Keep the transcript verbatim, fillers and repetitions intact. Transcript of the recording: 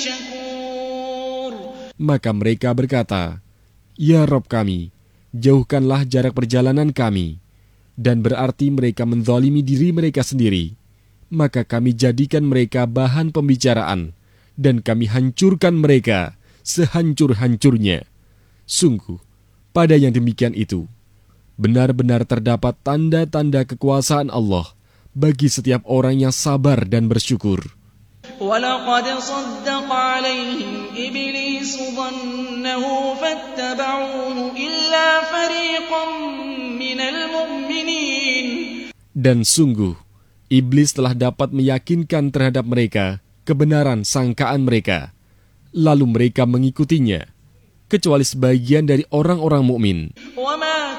Maka mereka berkata, "Ya Rabb kami, jauhkanlah jarak perjalanan kami." Dan berarti mereka menzalimi diri mereka sendiri. Maka kami jadikan mereka bahan pembicaraan, dan kami hancurkan mereka sehancur-hancurnya. Sungguh, pada yang demikian itu, benar-benar terdapat tanda-tanda kekuasaan Allah bagi setiap orang yang sabar dan bersyukur. وَلَقَدْ صَدَّقَ عَلَيْهِمْ إِبْلِيسُ ظَنَّهُ فَاتَّبَعُوهُ إِلَّا فَرِيقًا مِنَ الْمُؤْمِنِينَ. Dan sungguh, iblis telah dapat meyakinkan terhadap mereka kebenaran sangkaan mereka, lalu mereka mengikutinya, kecuali sebagian dari orang-orang mukmin. وَمَا